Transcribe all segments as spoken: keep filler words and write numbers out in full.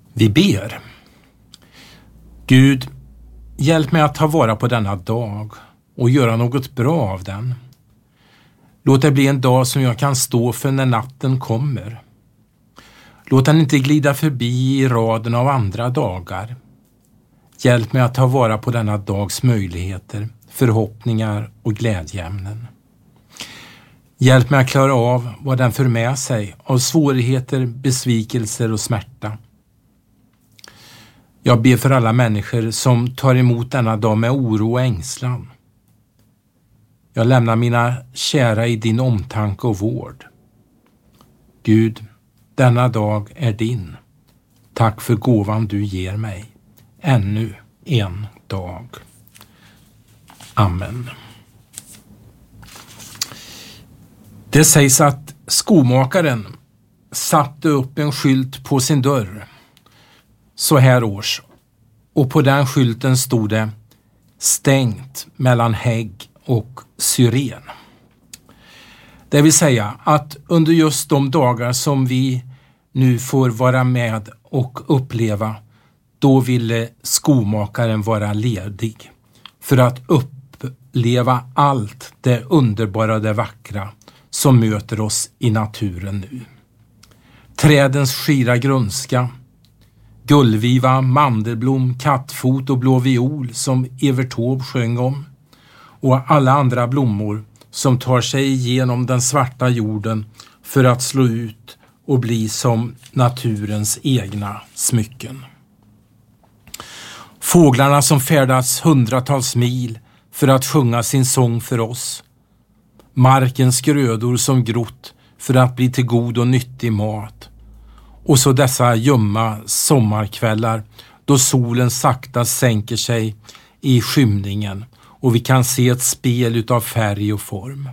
Vi ber. Gud, hjälp mig att ta vara på denna dag och göra något bra av den. Låt det bli en dag som jag kan stå för när natten kommer. Låt den inte glida förbi i raden av andra dagar. Hjälp mig att ta vara på denna dags möjligheter, förhoppningar och glädjeämnen. Hjälp mig att klara av vad den för med sig av svårigheter, besvikelser och smärta. Jag ber för alla människor som tar emot denna dag med oro och ängslan. Jag lämnar mina kära i din omtanke och vård. Gud, denna dag är din. Tack för gåvan du ger mig. Ännu en dag. Amen. Det sägs att skomakaren satte upp en skylt på sin dörr så här års, och på den skylten stod det stängt mellan hägg och syren. Det vill säga att under just de dagar som vi nu får vara med och uppleva, då ville skomakaren vara ledig för att uppleva allt det underbara och det vackra som möter oss i naturen nu. Trädens skira grönska, gullviva, mandelblom, kattfot och blå viol som Evert Taube sjöng om, och alla andra blommor som tar sig igenom den svarta jorden för att slå ut och bli som naturens egna smycken. Fåglarna som färdas hundratals mil för att sjunga sin sång för oss. Markens grödor som grott för att bli till god och nyttig mat. Och så dessa ljumma sommarkvällar då solen sakta sänker sig i skymningen och vi kan se ett spel utav färg och form.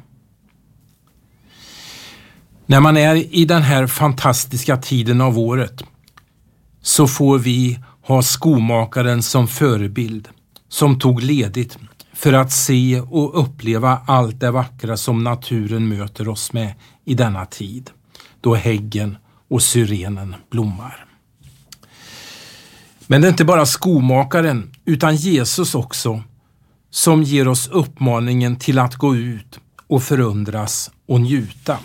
När man är i den här fantastiska tiden av året så får vi ha skomakaren som förebild som tog ledigt för att se och uppleva allt det vackra som naturen möter oss med i denna tid, då häggen och syrenen blommar. Men det är inte bara skomakaren utan Jesus också som ger oss uppmaningen till att gå ut och förundras och njuta.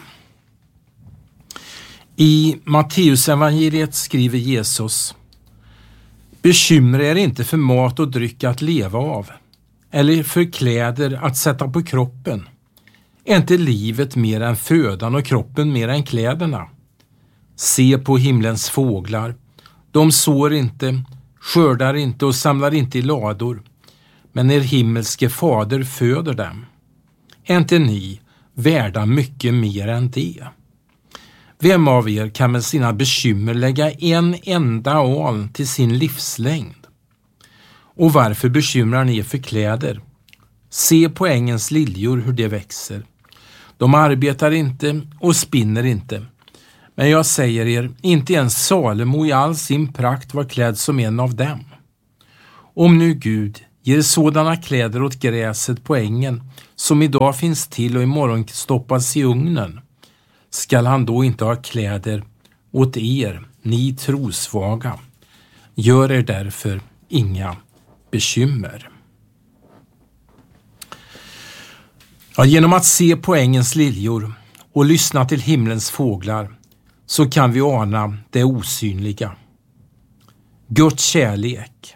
I Matteusevangeliet skriver Jesus: bekymra er inte för mat och dryck att leva av, eller för kläder att sätta på kroppen. Är inte livet mer än födan och kroppen mer än kläderna? Se på himlens fåglar. De sår inte, skördar inte och samlar inte i lador, men er himmelske fader föder dem. Är inte ni värda mycket mer än det? Vem av er kan med sina bekymmer lägga en enda aln till sin livslängd? Och varför bekymrar ni er för kläder? Se på ängens liljor hur de växer. De arbetar inte och spinner inte. Men jag säger er, inte ens Salomo i all sin prakt var klädd som en av dem. Om nu Gud ger sådana kläder åt gräset på ängen som idag finns till och imorgon stoppas i ugnen, skall han då inte ha kläder åt er, ni trosvaga? Gör er därför inga bekymmer. Ja, genom att se på ängens liljor och lyssna till himlens fåglar så kan vi ana det osynliga. Guds kärlek.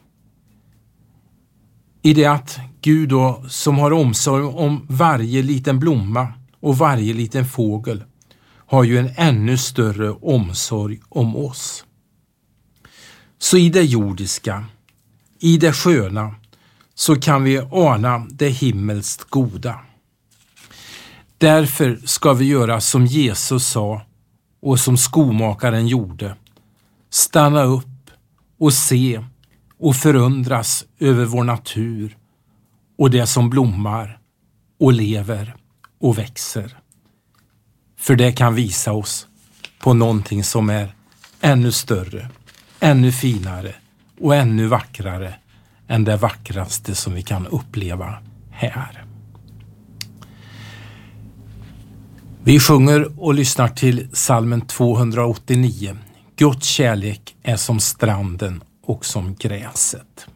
I det att Gud då, som har omsorg om varje liten blomma och varje liten fågel, har ju en ännu större omsorg om oss. Så i det jordiska, i det sköna, så kan vi ana det himmelskt goda. Därför ska vi göra som Jesus sa och som skomakaren gjorde. Stanna upp och se och förundras över vår natur och det som blommar och lever och växer. För det kan visa oss på någonting som är ännu större, ännu finare och ännu vackrare än det vackraste som vi kan uppleva här. Vi sjunger och lyssnar till psalmen tvåhundraåttionio. Guds kärlek är som stranden och som gräset.